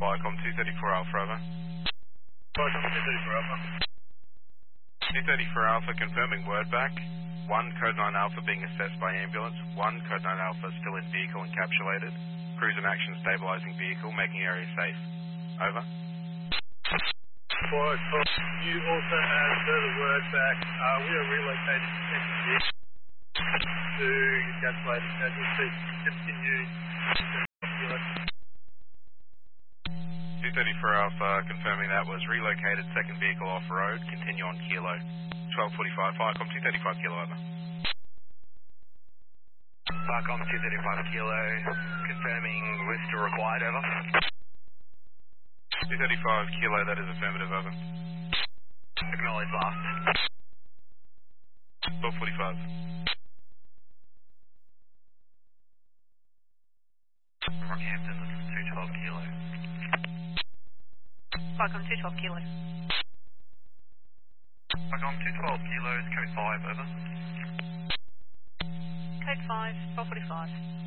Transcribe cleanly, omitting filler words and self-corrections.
Viacom 234 Alpha, over. Viacom 234 Alpha. 234 Alpha confirming word back. 1 Code 9 Alpha being assessed by ambulance. 1 Code 9 Alpha still in vehicle encapsulated. Cruise in action stabilizing vehicle, making area safe. Over. Viacom, you also add further word back. We are relocating the second vehicle to encapsulated casualty. Continue. 234 Alpha confirming that was relocated second vehicle off road. Continue on Kilo. 1245 Viacom 235 Kilo, over. Viacom 235 Kilo, confirming lift to required, over. 235 Kilo, that is affirmative, over. Acknowledge last. 1245. Rockhampton, this is 212 Kilo. Viacom 212 Kilo. Viacom 212 Kilo, code 5, over. Code 5, 1245.